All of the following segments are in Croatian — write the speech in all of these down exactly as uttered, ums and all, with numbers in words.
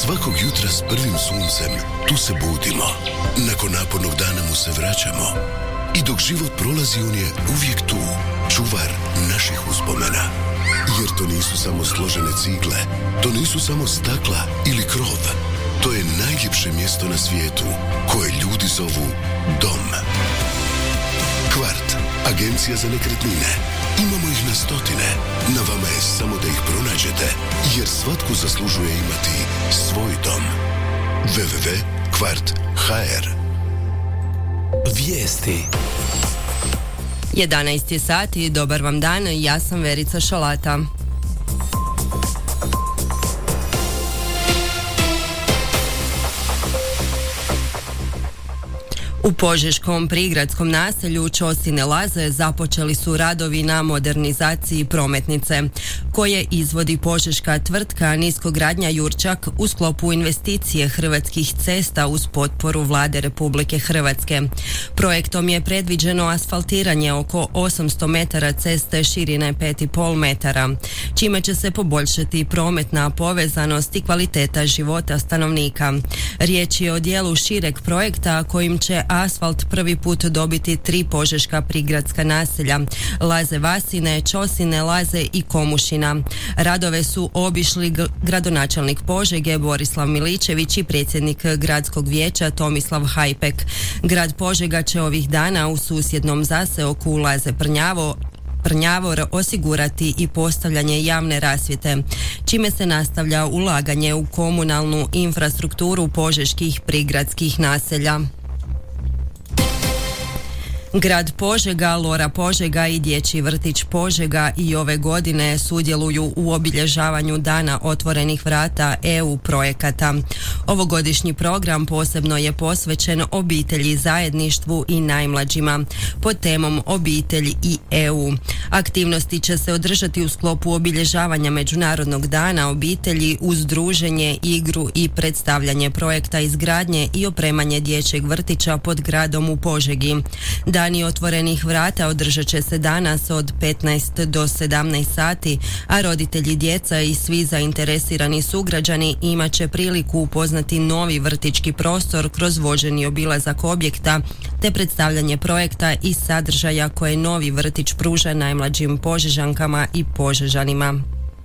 Svakog jutra s prvim suncem tu se budimo. Nakon napornog dana mu se vraćamo. I dok život prolazi on je uvijek tu, čuvar naših uspomena. Jer to nisu samo složene cigle, to nisu samo stakla ili krov. To je najljepše mjesto na svijetu koje ljudi zovu dom. Kvart, agencija za nekretnine. Imamo ih na stotine. Na vama je samo da ih pronađete, jer svatko zaslužuje imati svoj dom. w w w tačka kvart tačka h r. Vijesti. jedanaest je sati, dobar vam dan, ja sam Verica Šalata. U požeškom prigradskom naselju Ćosine Laze započeli su radovi na modernizaciji prometnice, koje izvodi požeška tvrtka Niskogradnja Jurčak u sklopu investicije Hrvatskih cesta uz potporu Vlade Republike Hrvatske. Projektom je predviđeno asfaltiranje oko osamsto metara ceste širine pet i pol metara, čime će se poboljšati prometna povezanost i kvaliteta života stanovnika. Riječ je o dijelu šireg projekta kojim će asfalt prvi put dobiti tri požeška prigradska naselja: Laze Vasine, Ćosine Laze i Komušina. Radove su obišli g- gradonačelnik Požege Borislav Miličević i predsjednik gradskog vijeća Tomislav Hajpek. Grad Požega će ovih dana u susjednom zaseoku Laze Prnjavo Prnjavor osigurati i postavljanje javne rasvjete, čime se nastavlja ulaganje u komunalnu infrastrukturu požeških prigradskih naselja. Grad Požega, Lora Požega i Dječji vrtić Požega i ove godine sudjeluju u obilježavanju Dana otvorenih vrata E U projekata. Ovogodišnji program posebno je posvećen obitelji, zajedništvu i najmlađima pod temom Obitelj i E U. Aktivnosti će se održati u sklopu obilježavanja Međunarodnog dana obitelji uz druženje, igru i predstavljanje projekta izgradnje i opremanje dječjeg vrtića pod gradom u Požegi. Dani otvorenih vrata održat će se danas od petnaest do sedamnaest sati, a roditelji, djeca i svi zainteresirani sugrađani imat će priliku upoznati novi vrtićki prostor kroz vođeni obilazak objekta te predstavljanje projekta i sadržaja koje novi vrtić pruža najmlađim Požežankama i Požežanima.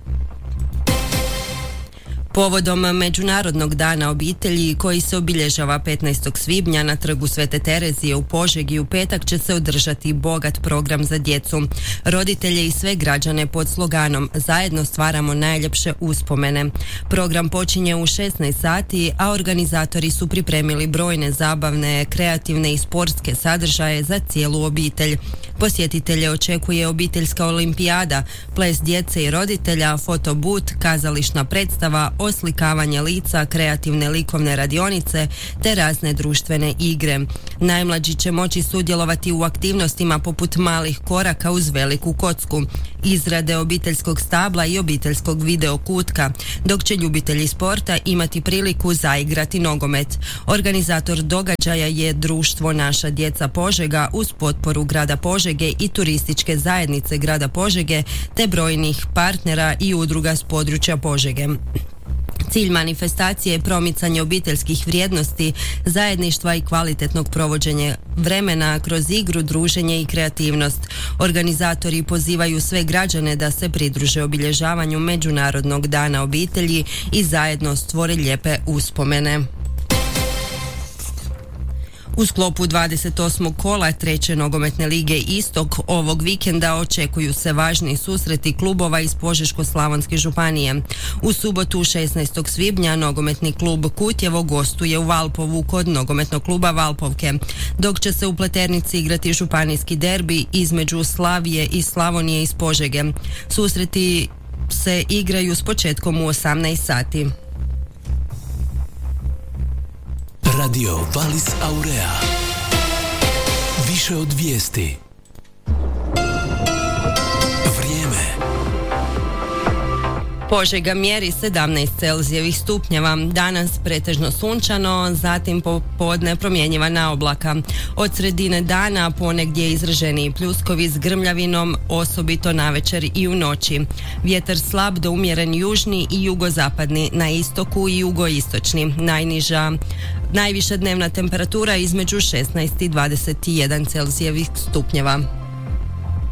Povodom Međunarodnog dana obitelji koji se obilježava petnaestog svibnja na trgu Svete Terezije u Požegi u petak će se održati bogat program za djecu, roditelje i sve građane pod sloganom Zajedno stvaramo najljepše uspomene. Program počinje u šesnaest sati, a organizatori su pripremili brojne zabavne, kreativne i sportske sadržaje za cijelu obitelj. Posjetitelje očekuje obiteljska olimpijada, ples djece i roditelja, fotobut, kazališna predstava, oslikavanje lica, kreativne likovne radionice te razne društvene igre. Najmlađi će moći sudjelovati u aktivnostima poput malih koraka uz veliku kocku, izrade obiteljskog stabla i obiteljskog videokutka, dok će ljubitelji sporta imati priliku zaigrati nogomet. Organizator događaja je društvo Naša djeca Požega uz potporu grada Požege i turističke zajednice grada Požege te brojnih partnera i udruga s područja Požege. Cilj manifestacije je promicanje obiteljskih vrijednosti, zajedništva i kvalitetnog provođenja vremena kroz igru, druženje i kreativnost. Organizatori pozivaju sve građane da se pridruže obilježavanju Međunarodnog dana obitelji i zajedno stvore lijepe uspomene. U sklopu dvadeset osmog kola treće nogometne lige Istok ovog vikenda očekuju se važni susreti klubova iz Požeško-slavonske županije. U subotu šesnaestog svibnja nogometni klub Kutjevo gostuje u Valpovu kod nogometnog kluba Valpovke, dok će se u Pleternici igrati županijski derbi između Slavije i Slavonije iz Požege. Susreti se igraju s početkom u osamnaest sati. Radio Valis Aurea. Više od vijesti. Požega mjeri sedamnaest Celzijevih stupnjeva, danas pretežno sunčano, zatim popodne promjenjivana oblaka. Od sredine dana ponegdje izraženi pljuskovi s grmljavinom, osobito navečer i u noći. Vjetar slab do umjeren južni i jugozapadni, na istoku i jugoistočni. Najniža, najviša dnevna temperatura između šesnaest i dvadeset jedan Celzijevih stupnjeva.